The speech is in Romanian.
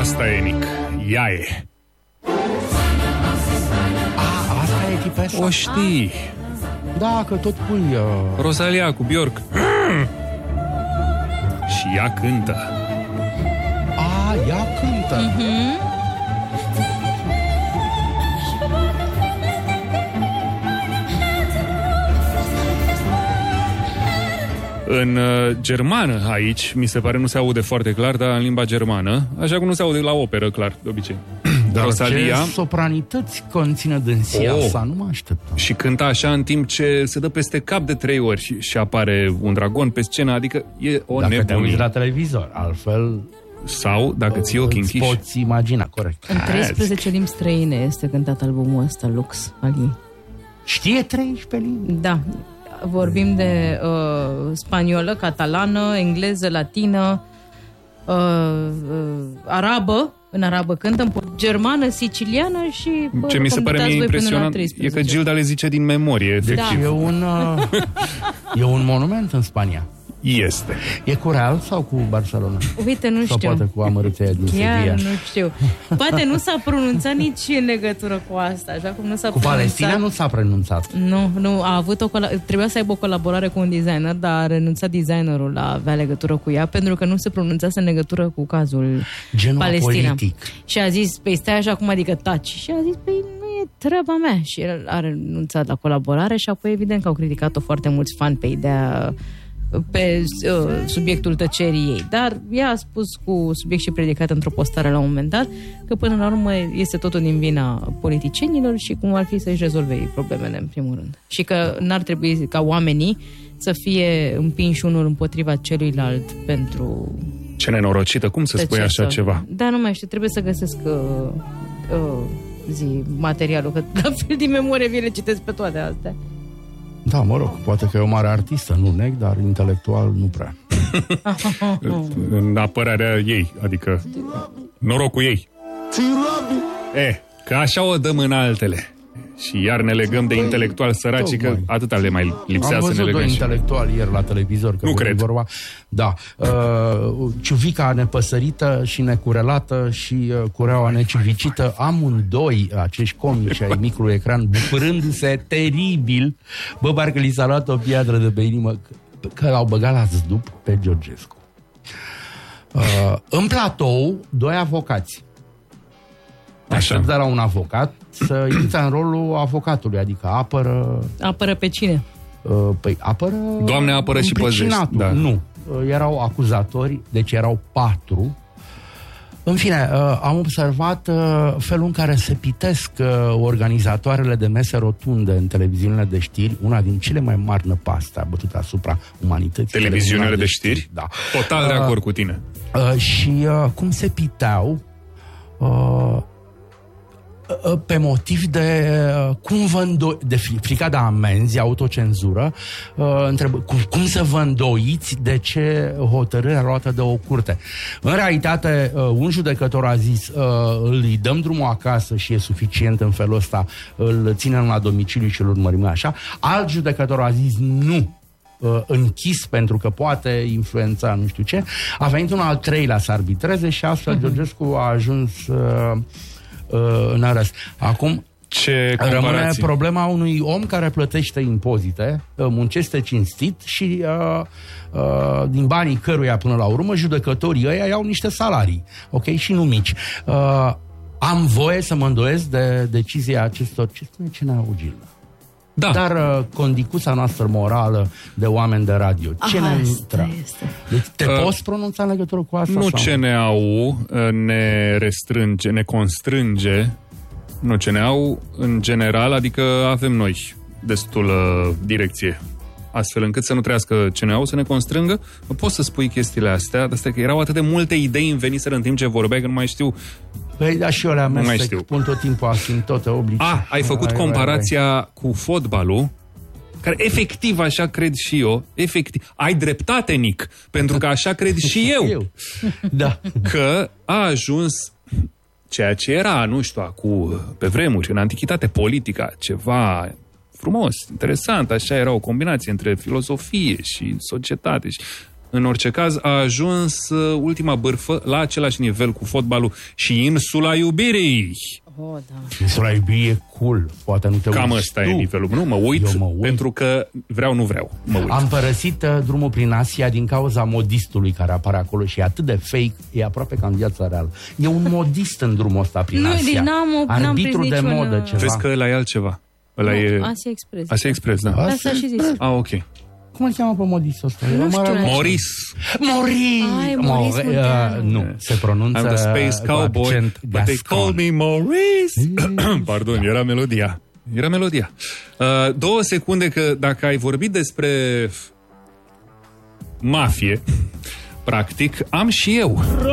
Asta e, Nic. Ea e. Asta e tipesa? O știi. Da, că tot pui... Rosalia cu Bjork. Și ea cântă. Ea cântă. În germană aici, mi se pare, nu se aude foarte clar, dar în limba germană, așa cum nu se aude la operă, clar, de obicei. Dar Rosalia, ce sopranități conține dânsia asta, nu mă așteptam. Și cântă așa în timp ce se dă peste cap de 3 ori și apare un dragon pe scenă, adică e o nebunie. Dacă te uiți la televizor, altfel... Sau, dacă ții ochii închiși. Poți imagina, corect. În 13 limbi străine este cântat albumul ăsta, Lux, al ei. Știe 13 limbi? Da. Vorbim de spaniolă, catalană, engleză, latină, arabă. În arabă cântă, în germană, siciliană și... Ce mi se pare mie impresionant e că Gilda le zice din memorie. Deci e un monument în Spania. Este. E cu Real sau cu Barcelona? Uite, nu sau știu. Sau poate cu amărâția din Sevilla? Chiar nu știu. Poate nu s-a pronunțat nici în legătură cu asta, așa cum nu s-a cu pronunțat. Palestina nu s-a pronunțat. Nu, a avut trebuia să aibă o colaborare cu un designer, dar a renunțat designerul la avea legătură cu ea, pentru că nu se pronunțase în legătură cu cazul genul Palestina. Politic. Și a zis, păi stai așa cum adică taci. Și a zis, păi nu e treaba mea. Și el a renunțat la colaborare și apoi evident că au criticat-o foarte mulți fani pe ideea pe subiectul tăcerii ei. Dar ea a spus cu subiect și predicat într-o postare la un moment dat că până la urmă este totul din vina politicienilor și cum ar fi să-și rezolve ei problemele în primul rând. Și că n-ar trebui ca oamenii să fie împinși unul împotriva celuilalt pentru... Ce nenorocită, cum să spui așa ceva? Da, nu mai știu, trebuie să găsesc materialul, că la fel din memorie vi le citesc pe toate astea. Da, mă rog, poate că e o mare artistă, nu neg, dar intelectual nu prea. În apărarea ei, adică noroc cu ei. Că așa o dăm în altele. Și iar ne legăm de intelectuali săraci, că atâta le mai lipsea să ne legăm. Am văzut doi intelectuali ieri la televizor. Că nu cred. Vorba. Da. Ciuvica nepăsărită și necurelată și cureaua necivicită, amândoi acești comici ai micului ecran, bucurându-se teribil, parcă li s-a luat o piatră de pe inimă, că l-au băgat la zdup pe Georgescu. În platou, doi avocați. Așa. De la un avocat să intre în rolul avocatului, adică apără pe cine? Păi apără... Doamne, apără și păzești. Da. Nu. Erau acuzatori, deci erau 4. În fine, am observat felul în care se pitesc organizatoarele de mese rotunde în televiziunile de știri, una din cele mai mari năpaste abătute asupra umanității. Televiziunile de știri? Da. Total de acord cu tine. Și cum se piteau pe motiv de de frica de amenzi, autocenzură, cum să vă îndoiți de ce hotărârea luată de o curte. În realitate, un judecător a zis îi dăm drumul acasă și e suficient în felul ăsta, îl ținem la domiciliu și îl urmărim așa. Alt judecător a zis nu, închis pentru că poate influența nu știu ce. A venit un al treilea să arbitreze și astfel Georgescu a ajuns în arest. Acum rămâne problema unui om care plătește impozite, muncește cinstit și din banii căruia până la urmă judecătorii ăia iau niște salarii, ok? Și nu mici. Am voie să mă îndoiesc de decizia acestor... Ce spune Cenea Ugilă? Da. Dar condicuța noastră morală de oameni de radio, ce ne intră? Deci te poți pronunța în legătură cu asta? Nu, CNA-ul ne restrânge, ne constrânge. Nu, CNA-ul în general, adică avem noi destulă direcție, astfel încât să nu trească CNA-ul să ne constrângă. Poți să spui chestiile astea, dar că erau atât de multe idei în veniseră în timp ce vorbeai, că nu mai știu. Păi da, și eu le amestec, pun tot timpul asintote oblici. Ai făcut comparația cu fotbalul, care efectiv așa cred și eu, efectiv. Ai dreptate, Nic, pentru că așa cred și eu. Da. Că a ajuns ceea ce era, nu știu, pe vremuri, în antichitate, politica, ceva frumos, interesant, așa era o combinație între filozofie și societate. în orice caz, a ajuns ultima bârfă la același nivel cu fotbalul și Insula Iubirii. Oh, da. Insula Iubirii e cool, poate nu te Cam uiți ăsta tu. e nivelul. Nu, mă uit pentru că nu vreau. Mă uit. Am părăsit drumul prin Asia din cauza modistului care apare acolo și e atât de fake, e aproape ca în viața reală. E un modist în drumul ăsta prin Nu, Asia. deci n-am Arbitru prins de niciun, modă ceva. Vezi că ăla e altceva. Ăla Nu, e... Asia Express. Asia Express, da. Asta și zis. Ok. Cum îl cheamă pe modistul ăsta? Nu știu, Maurice. Maurice Munteanu. Nu, se pronunță I'm the space cu cowboy, accent but they call me Maurice. Pardon, era melodia. 2 secunde, că dacă ai vorbit despre mafie, practic, am și eu.